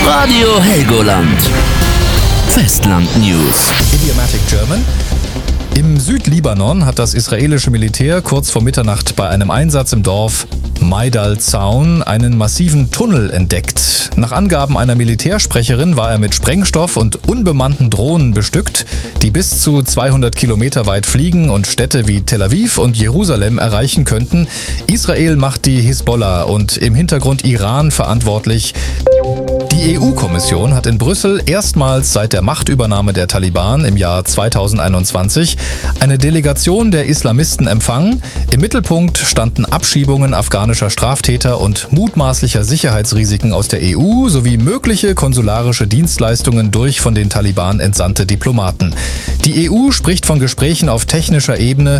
Radio Helgoland. Festland News. Idiomatic German. Im Südlibanon hat das israelische Militär kurz vor Mitternacht bei einem Einsatz im Dorf Maidal Zaun einen massiven Tunnel entdeckt. Nach Angaben einer Militärsprecherin war er mit Sprengstoff und unbemannten Drohnen bestückt, die bis zu 200 Kilometer weit fliegen und Städte wie Tel Aviv und Jerusalem erreichen könnten. Israel macht die Hisbollah und im Hintergrund Iran verantwortlich. Die EU-Kommission hat in Brüssel erstmals seit der Machtübernahme der Taliban im Jahr 2021 eine Delegation der Islamisten empfangen. Im Mittelpunkt standen Abschiebungen afghanischer Straftäter und mutmaßlicher Sicherheitsrisiken aus der EU sowie mögliche konsularische Dienstleistungen durch von den Taliban entsandte Diplomaten. Die EU spricht von Gesprächen auf technischer Ebene.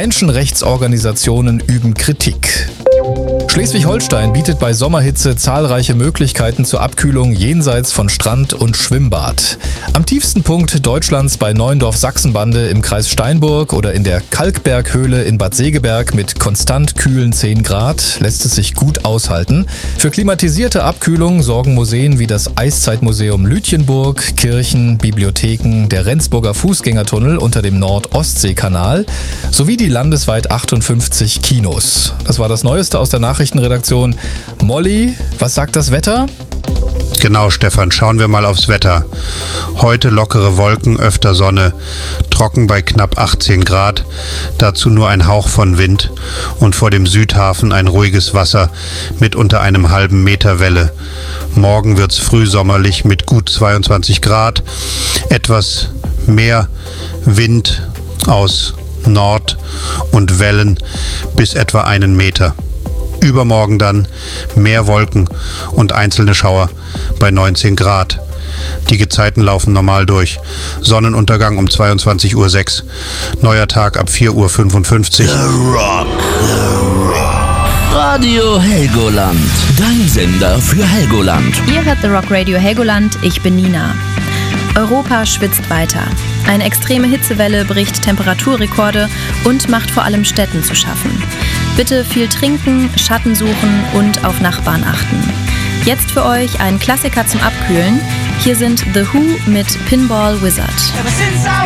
Menschenrechtsorganisationen üben Kritik. Schleswig-Holstein bietet bei Sommerhitze zahlreiche Möglichkeiten zur Abkühlung jenseits von Strand und Schwimmbad. Am tiefsten Punkt Deutschlands bei Neuendorf-Sachsenbande im Kreis Steinburg oder in der Kalkberghöhle in Bad Segeberg mit konstant kühlen 10 Grad lässt es sich gut aushalten. Für klimatisierte Abkühlung sorgen Museen wie das Eiszeitmuseum Lütjenburg, Kirchen, Bibliotheken, der Rendsburger Fußgängertunnel unter dem Nord-Ostsee-Kanal sowie die landesweit 58 Kinos. Das war das Neueste aus der Nachrichtenredaktion. Molly, was sagt das Wetter? Genau, Stefan, schauen wir mal aufs Wetter. Heute lockere Wolken, öfter Sonne, trocken bei knapp 18 Grad, dazu nur ein Hauch von Wind und vor dem Südhafen ein ruhiges Wasser mit unter einem halben Meter Welle. Morgen wird's frühsommerlich mit gut 22 Grad, etwas mehr Wind aus Nord und Wellen bis etwa 1 Meter. Übermorgen dann mehr Wolken und einzelne Schauer bei 19 Grad. Die Gezeiten laufen normal durch. Sonnenuntergang um 22:06 Uhr. Neuer Tag ab 4:55 Uhr. The Rock. Radio Helgoland. Dein Sender für Helgoland. Ihr hört The Rock Radio Helgoland. Ich bin Nina. Europa schwitzt weiter. Eine extreme Hitzewelle bricht Temperaturrekorde und macht vor allem Städten zu schaffen. Bitte viel trinken, Schatten suchen und auf Nachbarn achten. Jetzt für euch ein Klassiker zum Abkühlen. Hier sind The Who mit Pinball Wizard. Ever since I